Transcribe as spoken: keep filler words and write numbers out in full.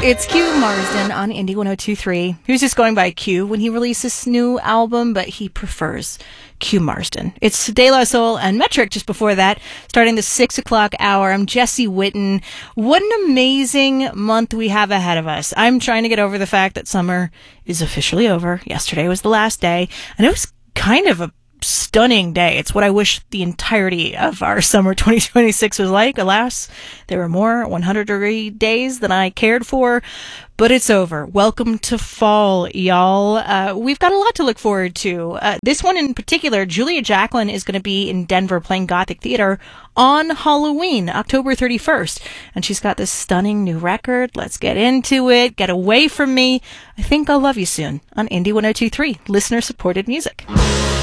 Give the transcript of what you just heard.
It's Q Marsden on Indie one oh two point three. He was just going by Q when he released this new album, but he prefers Q Marsden. It's De La Soul and Metric just before that, starting the six o'clock hour. I'm Jesse Witten. What an amazing month we have ahead of us. I'm trying to get over the fact that summer is officially over. Yesterday was the last day, and it was kind of a stunning day. It's what I wish the entirety of our summer twenty twenty-six was like. Alas, there were more one hundred degree days than I cared for, but it's over. Welcome to fall, y'all. Uh, we've got a lot to look forward to. Uh, this one in particular, Julia Jacklin is going to be in Denver playing Gothic Theater on Halloween, October thirty-first. And she's got this stunning new record. Let's get into it. Get Away From Me. I Think I'll Love You Soon on Indie one oh two point three, listener-supported music.